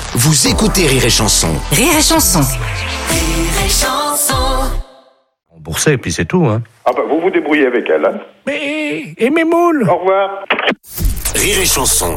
Vous écoutez Rire et Chanson. Rire et Chanson. Rire et Chanson. Remboursé, et puis c'est tout, hein. Ah bah vous vous débrouillez avec elle, hein. Mais, et mes moules? Au revoir. Rire et Chanson.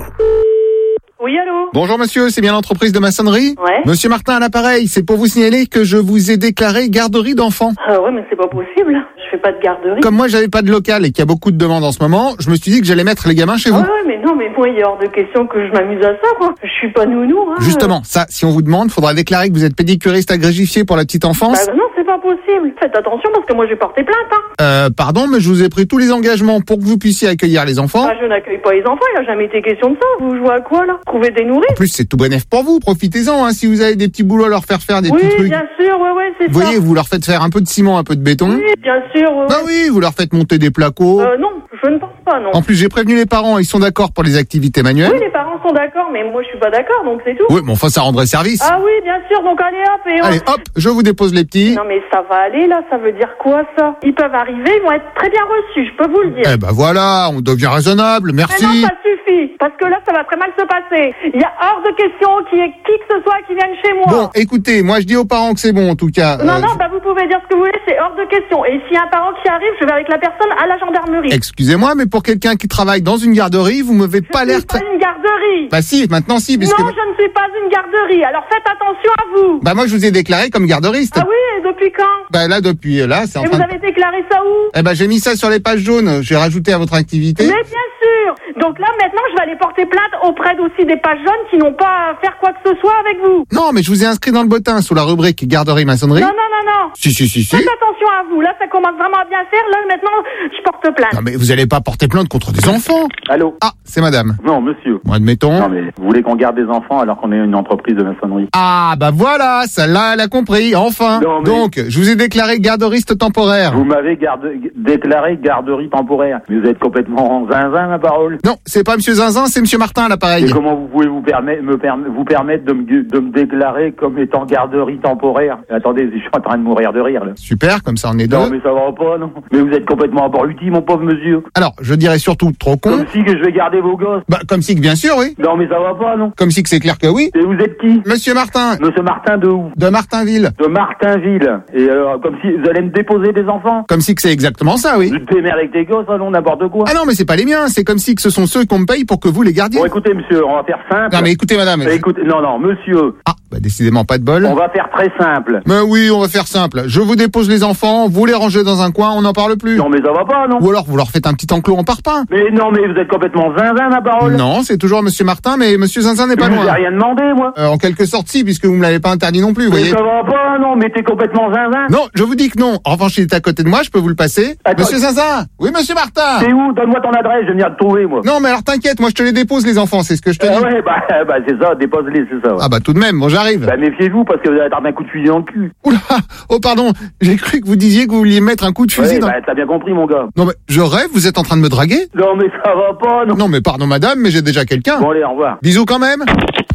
Oui, allô? Bonjour monsieur, c'est bien l'entreprise de maçonnerie? Ouais. Monsieur Martin à l'appareil, c'est pour vous signaler que je vous ai déclaré garderie d'enfants. Ouais, mais c'est pas possible. Je fais pas de garderie. Comme moi j'avais pas de local et qu'il y a beaucoup de demandes en ce moment, je me suis dit que j'allais mettre les gamins chez vous. Ouais, mais non, mais moi, il est hors de question que je m'amuse à ça, quoi. Je suis pas nounou, hein. Justement, ça, si on vous demande, faudra déclarer que vous êtes pédicuriste agrégifié pour la petite enfance. Bah non, c'est pas possible. Faites attention parce que moi, j'ai porté plainte, hein. Pardon, mais je vous ai pris tous les engagements pour que vous puissiez accueillir les enfants. Ah, je n'accueille pas les enfants, il a jamais été question de ça. Vous jouez à quoi, là? Trouver des nourrices? En plus, c'est tout bénef pour vous, profitez-en, hein, si vous avez des petits boulots à leur faire des Oui, petits trucs. bien sûr, ouais, c'est Vous ça. voyez, vous leur faites faire un peu de ciment, un peu de béton. Oui, bien sûr, ouais. Bah oui, vous leur faites monter des placos. Non, je ne pense pas, non. En plus, j'ai prévenu les parents, ils sont d'accord pour les activités manuelles. Oui, les parents sont d'accord, mais moi, je suis pas d'accord, donc c'est tout. Oui, mais enfin, ça rendrait service. Ah oui, bien sûr, donc allez hop, et Allez, hop, je vous dépose les petits. Non, mais ça va aller, là, ça veut dire quoi, ça? Ils peuvent arriver, ils vont être très bien reçus, je peux vous le dire. Eh ben voilà, on devient raisonnable, merci. Mais non, ça suffit, parce que là, ça va très mal se passer. Il y a hors de question qu'il y ait qui que ce soit qui vienne chez moi. Bon, écoutez, moi je dis aux parents que c'est bon, en tout cas. Non, bah vous pouvez dire ce que vous voulez, c'est hors de question. Et s'il y a un parent qui arrive, je vais avec la personne à la gendarmerie. Excusez-moi, mais pour quelqu'un qui travaille dans une garderie, vous m'avez pas l'air Je suis pas une garderie. Bah si, maintenant si, puisque... Non, je ne suis pas une garderie, alors faites attention à vous. Bah moi je vous ai déclaré comme garderiste. Ah oui, et depuis quand? Bah là, depuis là, c'est en Et train vous de... avez déclaré ça où? Eh ben j'ai mis ça sur les pages jaunes, j'ai rajouté à votre activité. Mais bien sûr. Donc là, maintenant, je vais aller porter plainte auprès aussi des pages jaunes qui n'ont pas à faire quoi que ce soit avec vous. Non, mais je vous ai inscrit dans le bottin, sous la rubrique garderie maçonnerie. Non. Si. Faites attention à vous. Là, ça commence vraiment à bien faire. Là, maintenant, je porte plainte. Non mais vous allez pas porter plainte contre des enfants. Allô? Ah, c'est madame. Non, monsieur. Bon, admettons. Non, mais vous voulez qu'on garde des enfants alors qu'on est une entreprise de maçonnerie? Ah, bah voilà, celle-là, elle a compris, enfin. Non, mais- Donc, je vous ai déclaré garderiste temporaire. Vous m'avez déclaré garderie temporaire. Mais vous êtes complètement zinzin, ma parole. Non, c'est pas monsieur Zinzin, c'est monsieur Martin à l'appareil. Et comment vous pouvez vous permettre de me déclarer comme étant garderie temporaire? Attendez, je suis en train de mourir de rire, là. Super, comme ça on est deux. Non, mais ça va pas, non. Mais vous êtes complètement abruti, mon pauvre monsieur. Alors, je dirais surtout trop con. Comme si que je vais garder vos gosses. Bah, comme si que bien sûr, oui. Non, mais ça va pas, non. Comme si que c'est clair que oui. Et vous êtes qui? Monsieur Martin, Monsieur Martin de où? de Martinville. De Martinville. Et alors, comme si vous allez me déposer des enfants? Comme si que c'est exactement ça, oui. Je te démerde avec tes gosses, non, n'importe quoi. Ah non, mais c'est pas les miens, c'est comme si que ce sont ceux qu'on me paye pour que vous les gardiez. Bon, écoutez, monsieur, on va faire simple. Non, mais écoutez, madame. Écoutez, non, monsieur, Ah, bah décidément pas de bol. on va faire très simple. Mais oui, on va faire simple. Je vous dépose les enfants, vous les rangez dans un coin, on n'en parle plus. Non, mais ça va pas, non? Ou alors vous leur faites un petit enclos en parpaing. Mais non, mais vous êtes complètement zinzin, ma parole. Non, c'est toujours monsieur Martin, mais monsieur Zinzin n'est pas Je vous ai loin. rien demandé, moi. En quelque sorte, si, puisque vous me l'avez pas interdit non plus, vous Mais voyez. ça va pas, non, mais t'es complètement zinzin. Non, je vous dis que non. En revanche, il est à côté de moi, je peux vous le passer. Attends. Monsieur Zinzin. Oui, monsieur Martin. T'es où? Donne-moi ton adresse, je vais venir te trouver, moi. Non, mais alors t'inquiète, moi je te les dépose les enfants, c'est ce que je te dis. Ouais, bah, c'est ça, dépose-les, c'est ça. Ouais. Ah bah tout de même, bon j'arrive. Bah, méfiez-vous, parce que vous allez attendre un coup de fusil dans le cul. Oula, oh pardon, j'ai cru que vous disiez que vous vouliez mettre un coup de fusil Ouais, dans... bah, t'as bien compris, mon gars. Non mais je rêve, vous êtes en train de me draguer? Non, mais ça va pas, non. Non mais pardon madame, mais j'ai déjà quelqu'un. Bon, allez, au revoir. Bisous quand même.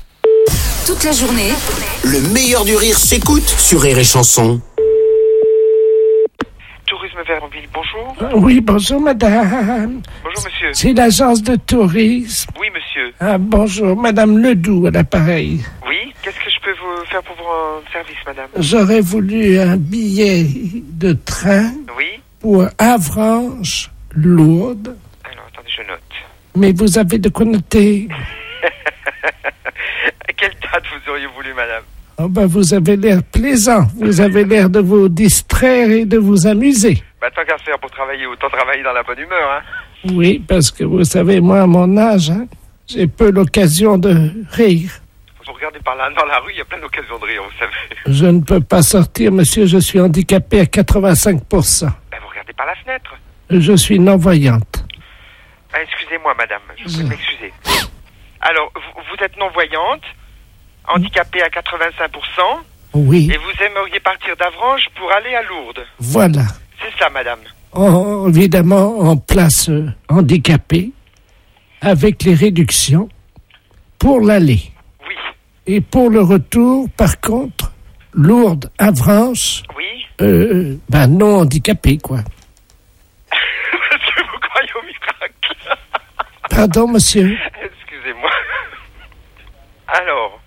Toute la journée, Le meilleur du rire s'écoute sur Rire et Chanson. Tourisme Vernonville, bonjour. Oui, bonjour madame. Bonjour monsieur. C'est l'agence de tourisme. Oui monsieur. Ah, bonjour, madame Ledoux à l'appareil. Oui, qu'est-ce que je peux vous faire pour vos services, madame? J'aurais voulu un billet de train Oui. pour Avranches, Lourdes. Alors, attendez, je note. Mais vous avez de quoi noter. À quelle date vous auriez voulu, madame? Oh ben, vous avez l'air plaisant. Vous avez l'air de vous distraire et de vous amuser. Bah, tant qu'à faire pour travailler, autant travailler dans la bonne humeur, hein. Oui, parce que vous savez, moi, à mon âge, j'ai peu l'occasion de rire. Vous regardez par là, dans la rue, il y a plein d'occasions de rire, vous savez. Je ne peux pas sortir, monsieur, je suis handicapé à 85%. Bah, vous regardez par la fenêtre. Je suis non-voyante. Ah, excusez-moi, madame, je vous prie de m'excuser. Alors, vous êtes non-voyante, handicapée à 85%, Oui, et vous aimeriez partir d'Avranches pour aller à Lourdes. voilà. C'est ça, madame. Évidemment, en place handicapée, avec les réductions, pour l'aller. Oui. Et pour le retour, par contre, Lourdes, Avranches, Oui. non handicapé, quoi. Est-ce que vous croyez au miracle? Pardon, monsieur. Excusez-moi. Alors,